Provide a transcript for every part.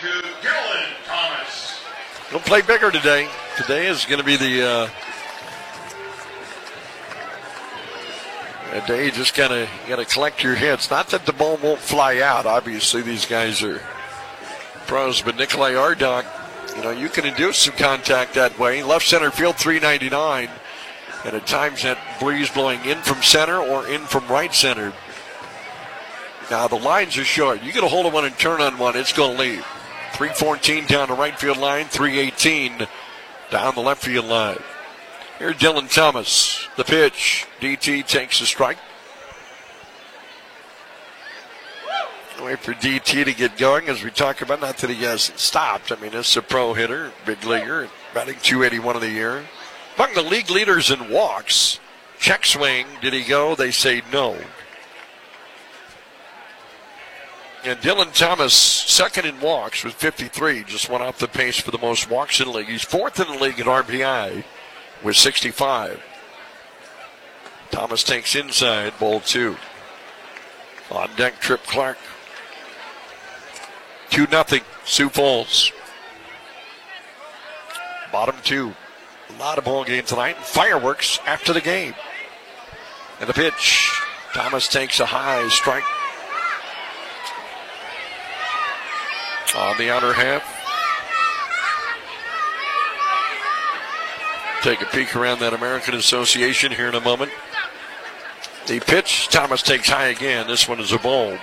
to Dylan Thomas. He'll play bigger today. Today is going to be the day you just got to collect your hits. Not that the ball won't fly out. Obviously, these guys are pros, but Nikolai Ardok, you can induce some contact that way. Left center field, 399. And at times that breeze blowing in from center or in from right center. Now the lines are short. You get a hold of one and turn on one, it's going to leave. 314 down the right field line, 318 down the left field line. Here's Dylan Thomas. The pitch. DT takes a strike. Wait for DT to get going as we talk about. Not that he hasn't stopped. I mean, this is a pro hitter, big leaguer, batting .281 of the year. Among the league leaders in walks. Check swing. Did he go? They say no. And Dylan Thomas, second in walks with 53, just went off the pace for the most walks in the league. He's fourth in the league at RBI with 65. Thomas takes inside, ball 2. On deck, Trip Clark. 2-0, Sioux Falls. Bottom 2. A lot of ball game tonight. Fireworks after the game. And the pitch. Thomas takes a high strike. On the outer half. Take a peek around that American Association here in a moment. The pitch. Thomas takes high again. This one is a ball.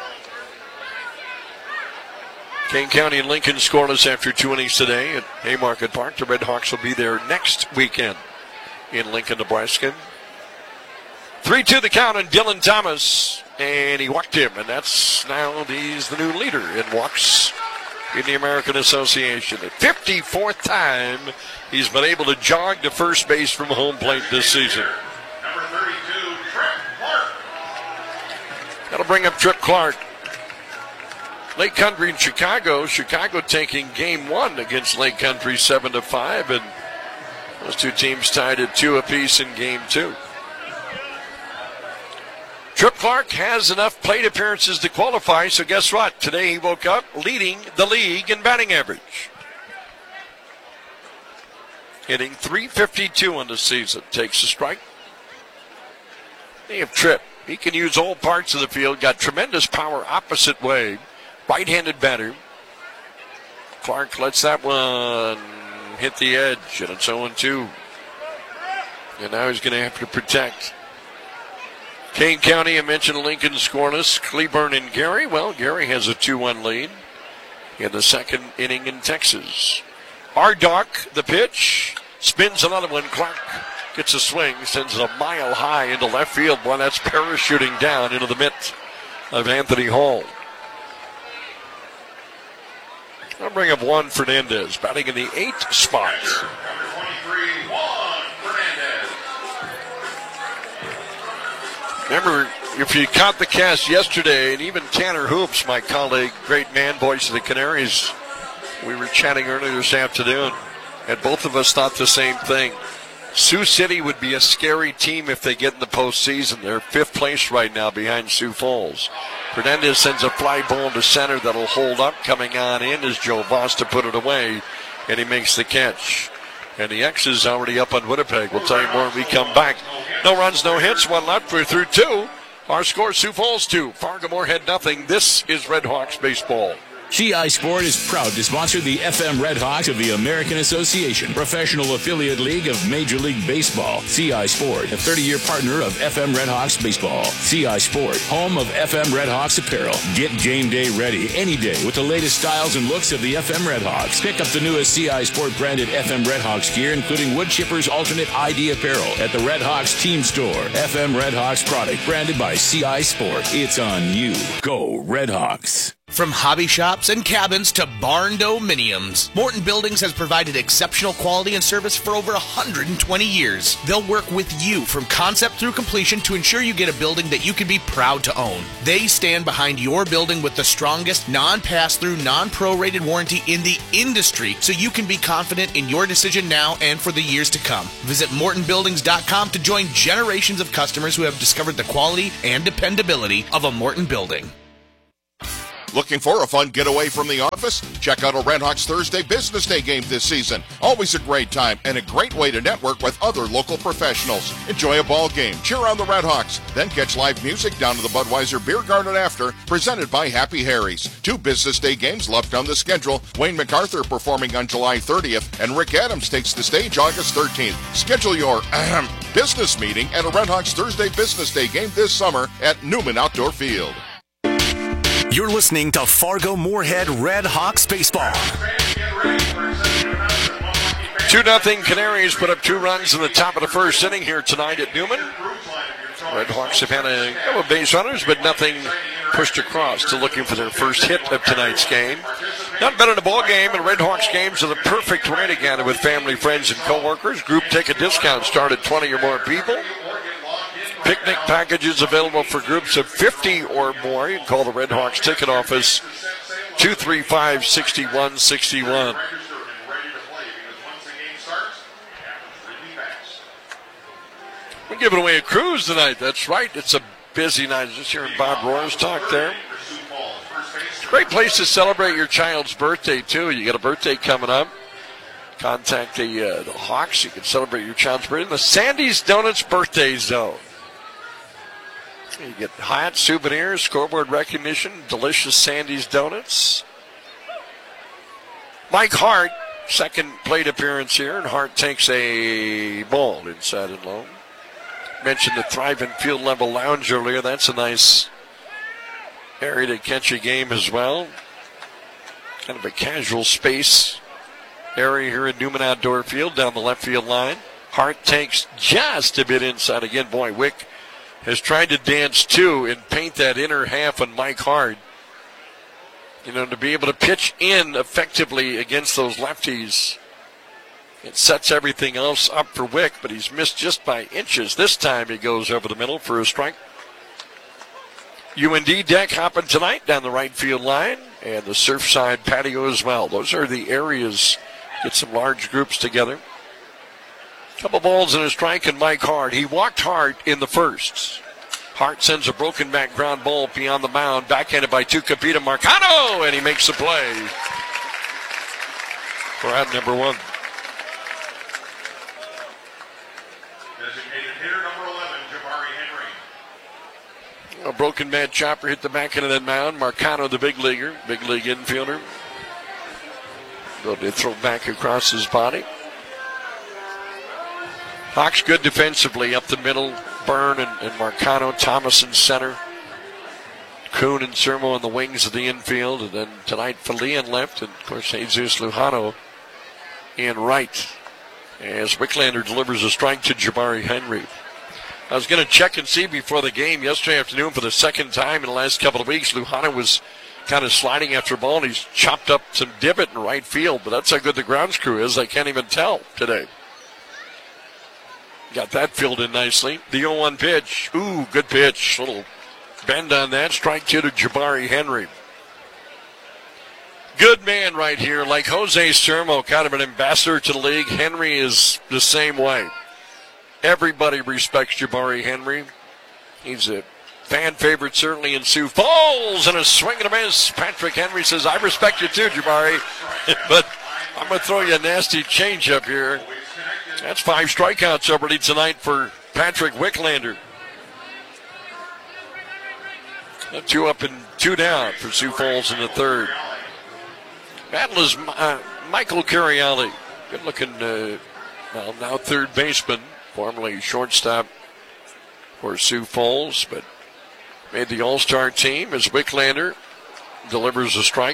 Kane County and Lincoln scoreless after 2 innings today at Haymarket Park. The Red Hawks will be there next weekend in Lincoln, Nebraska. 3-2 the count on Dylan Thomas, and he walked him, and that's now he's the new leader in walks in the American Association. The 54th time he's been able to jog to first base from home plate this season. Number 32, Trip Clark. That'll bring up Trip Clark. Lake Country in Chicago. Chicago taking game 1 against Lake Country 7-5, and those two teams tied at 2 apiece in game 2. Trip Clark has enough plate appearances to qualify, so guess what? Today he woke up leading the league in batting average. Hitting .352 on the season. Takes a strike. They have Trip. He can use all parts of the field. Got tremendous power opposite way. Right-handed batter. Clark lets that one hit the edge, and it's 0-2. And now he's going to have to protect. Kane County, I mentioned Lincoln scoreless. Cleburne and Gary. Well, Gary has a 2-1 lead in the second inning in Texas. Ardok, the pitch. Spins another one. Clark gets a swing. Sends it a mile high into left field. Boy, that's parachuting down into the mitt of Anthony Hall. I'll bring up Juan Fernandez, batting in the 8th spot. Number 23, Juan Fernandez. Remember, if you caught the cast yesterday, and even Tanner Hoops, my colleague, great man, voice of the Canaries, we were chatting earlier this afternoon, and both of us thought the same thing. Sioux City would be a scary team if they get in the postseason. They're 5th place right now behind Sioux Falls. Fernandez sends a fly ball to center that'll hold up. Coming on in is Joe Voss to put it away, and he makes the catch. And the X is already up on Winnipeg. We'll tell you more when we come back. No runs, no hits, 1 left. We're through 2. Our score, Sioux Falls 2, Fargo-Moorhead nothing. This is Red Hawks baseball. CI Sport is proud to sponsor the FM Red Hawks of the American Association, professional affiliate league of Major League Baseball. CI Sport, a 30-year partner of FM Red Hawks baseball. CI Sport, home of FM Red Hawks apparel. Get game day ready any day with the latest styles and looks of the FM Red Hawks. Pick up the newest CI Sport branded FM Red Hawks gear, including Wood Chipper's alternate ID apparel at the Red Hawks team store. FM Red Hawks product branded by CI Sport. It's on you. Go Red Hawks. From hobby shops and cabins to barn dominiums, Morton Buildings has provided exceptional quality and service for over 120 years. They'll work with you from concept through completion to ensure you get a building that you can be proud to own. They stand behind your building with the strongest non-pass-through, non-prorated warranty in the industry, so you can be confident in your decision now and for the years to come. Visit MortonBuildings.com to join generations of customers who have discovered the quality and dependability of a Morton building. Looking for a fun getaway from the office? Check out a Redhawks Thursday Business Day game this season. Always a great time and a great way to network with other local professionals. Enjoy a ball game, cheer on the Redhawks, then catch live music down to the Budweiser Beer Garden after, presented by Happy Harry's. 2 Business Day games left on the schedule. Wayne MacArthur performing on July 30th, and Rick Adams takes the stage August 13th. Schedule your business meeting at a Redhawks Thursday Business Day game this summer at Newman Outdoor Field. You're listening to Fargo Moorhead Red Hawks baseball. 2-0 Canaries put up 2 runs in the top of the first inning here tonight at Newman. Red Hawks have had a couple of base runners, but nothing pushed across to looking for their first hit of tonight's game. Not better in a ball game, and Red Hawks games are the perfect way to gather with family, friends, and coworkers. Group ticket discount start at 20 or more people. Picnic packages available for groups of 50 or more. You can call the Red Hawks ticket office 235-6161. We're giving away a cruise tonight. That's right. It's a busy night. Just hearing Bob Rohr's talk there. It's a great place to celebrate your child's birthday, too. You got a birthday coming up. Contact the Hawks. You can celebrate your child's birthday in the Sandy's Donuts Birthday Zone. You get hot souvenirs, scoreboard recognition, delicious Sandy's Donuts. Mike Hart, second plate appearance here, and Hart takes a ball inside and low. Mentioned the Thrivent Field Level Lounge earlier. That's a nice area to catch a game as well. Kind of a casual space area here in Newman Outdoor Field down the left field line. Hart takes just a bit inside again. Boy, Wick has tried to dance too and paint that inner half on Mike Hart. You know, to be able to pitch in effectively against those lefties, it sets everything else up for Wick, but he's missed just by inches. This time he goes over the middle for a strike. UND deck hopping tonight down the right field line and the Surfside patio as well. Those are the areas. Get some large groups together. Couple balls in a strike, and Mike Hart. He walked Hart in the first. Hart sends a broken back ground ball beyond the mound, backhanded by Tucupita Marcano, and he makes the play for out number 1. Designated hitter number 11, Jabari Henry. A broken bat chopper hit the back end of that mound. Marcano, the big leaguer, big league infielder. They throw back across his body. Hawks good defensively up the middle. Byrne and Marcano, Thomas in center. Kuhn and Sermo in the wings of the infield. And then tonight, Falian left. And, of course, Jesus Lujano in right. As Wicklander delivers a strike to Jabari Henry. I was going to check and see before the game yesterday afternoon for the second time in the last couple of weeks. Lujano was kind of sliding after a ball, and he's chopped up some divot in right field. But that's how good the grounds crew is. I can't even tell today. Got that filled in nicely. The 0-1 pitch. Ooh, good pitch. Little bend on that. Strike 2 to Jabari Henry. Good man right here. Like Jose Sermo, kind of an ambassador to the league. Henry is the same way. Everybody respects Jabari Henry. He's a fan favorite, certainly in Sioux Falls. And a swing and a miss. Patrick Henry says, I respect you too, Jabari. But I'm going to throw you a nasty changeup here. That's 5 strikeouts already tonight for Patrick Wicklander. 2 up and 2 down for Sioux Falls in the third. Battle is Michael Cariali. Good looking, now third baseman, formerly shortstop for Sioux Falls, but made the All-Star team as Wicklander delivers a strike.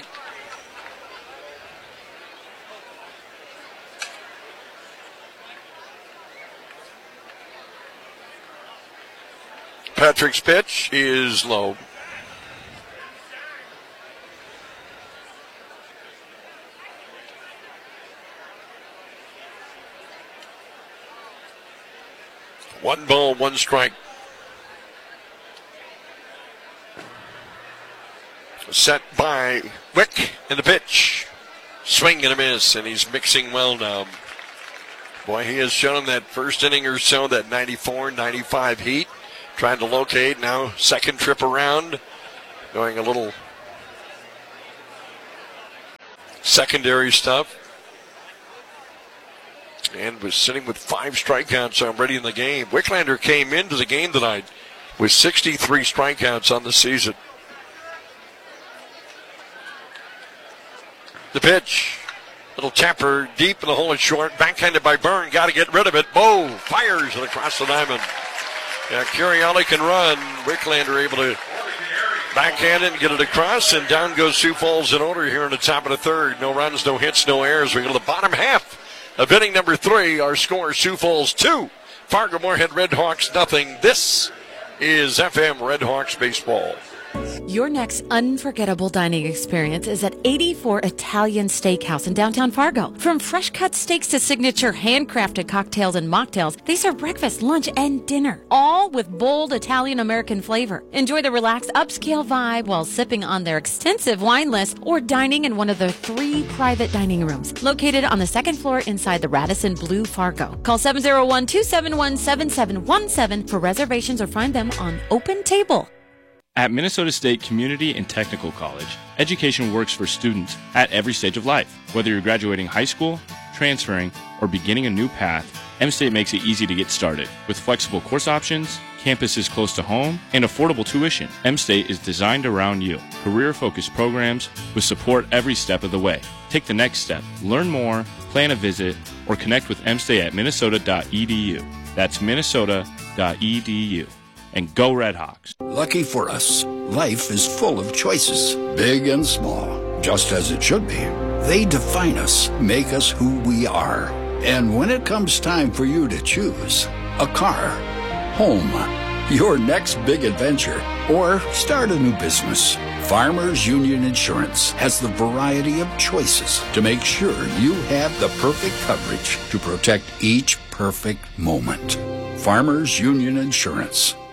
Patrick's pitch is low. One ball, 1 strike. Set by Wick in the pitch. Swing and a miss, and he's mixing well now. Boy, he has shown that first inning or so, that 94, 95 heat. Trying to locate now, second trip around. Going a little secondary stuff. And was sitting with 5 strikeouts already in the game. Wicklander came into the game tonight with 63 strikeouts on the season. The pitch. Little tapper deep in the hole and short. Backhanded by Byrne. Got to get rid of it. Bo fires it across the diamond. Yeah, Curiali can run. Wicklander able to backhand it and get it across. And down goes Sioux Falls in order here in the top of the third. No runs, no hits, no errors. We go to the bottom half of inning number 3. Our score, Sioux Falls 2. Fargo Moorhead Redhawks nothing. This is FM Redhawks baseball. Your next unforgettable dining experience is at 84 Italian Steakhouse in downtown Fargo. From fresh-cut steaks to signature handcrafted cocktails and mocktails, they serve breakfast, lunch, and dinner, all with bold Italian-American flavor. Enjoy the relaxed upscale vibe while sipping on their extensive wine list or dining in one of their 3 private dining rooms located on the 2nd floor inside the Radisson Blu Fargo. Call 701-271-7717 for reservations or find them on Open Table. At Minnesota State Community and Technical College, education works for students at every stage of life. Whether you're graduating high school, transferring, or beginning a new path, M-State makes it easy to get started. With flexible course options, campuses close to home, and affordable tuition, M-State is designed around you. Career-focused programs with support every step of the way. Take the next step. Learn more, plan a visit, or connect with M-State at minnesota.edu. That's minnesota.edu. And go Redhawks. Lucky for us, life is full of choices, big and small, just as it should be. They define us, make us who we are. And when it comes time for you to choose a car, home, your next big adventure, or start a new business, Farmers Union Insurance has the variety of choices to make sure you have the perfect coverage to protect each perfect moment. Farmers Union Insurance.